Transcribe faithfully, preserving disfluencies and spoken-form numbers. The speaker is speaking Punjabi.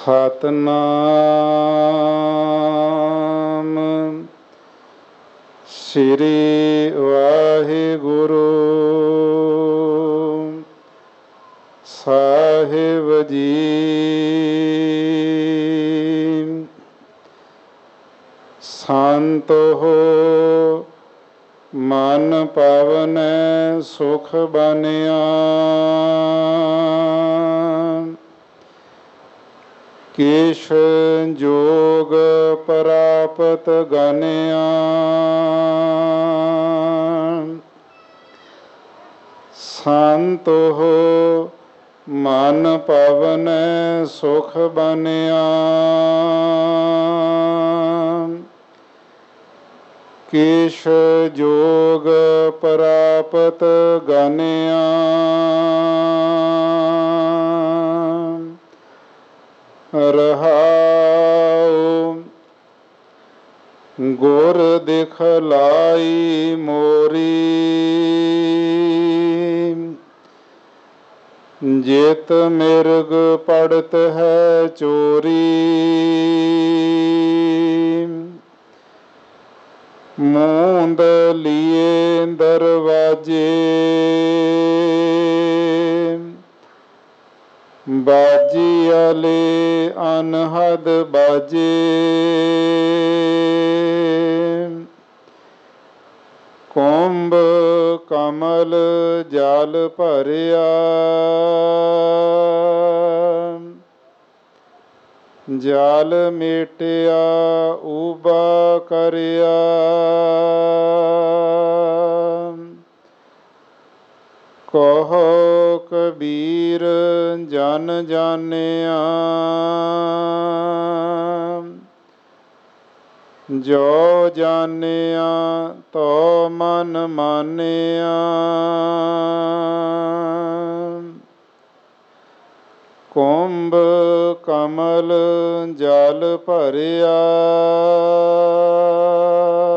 ਸਤਨਾਮ ਸ੍ਰੀ ਵਾਹਿਗੁਰੂ ਸਾਹਿਬ ਜੀ। ਸੰਤ ਹੋ ਮਨ ਪਾਵਨੈ ਸੁਖ ਬਨਿਆ, ਕਿਛ ਜੋਗ ਪ੍ਰਾਪਤ ਗਨਿਆ। ਸੰਤ ਹੋ ਮਨ ਪਾਵਨੈ ਸੁਖ ਬਨਿਆ, ਕਿਛ ਜੋਗ ਪ੍ਰਾਪਤ ਗਨਿਆ। ਰਹਾਉ ਗੁਰ ਦਿਖਲਾਈ ਮੋਰੀ, ਜਿਤ ਮਿਰਗ ਪੜਤ ਹੈ ਚੋਰੀ। ਮੂੰਦ ਲੀਏ ਦਰਵਾਜੇ, ਬਾਜੀ ਵਾਲੇ ਅਨਹਦ ਬਾਜੇ। ਕੁੰਭ ਕਮਲ ਜਲ ਭਰਿਆ, ਜਲ ਮੇਟਿਆ ਊਬਾ ਕਰਿਆ। ਕਹੋ ਕਬੀਰ ਜਨ ਜਾਣਿਆ, ਜੋ ਜਾਣਿਆ ਤੋ ਮਨ ਮਾਨਿਆ। ਕੁੰਭ ਕਮਲ ਜਲ ਭਰਿਆ,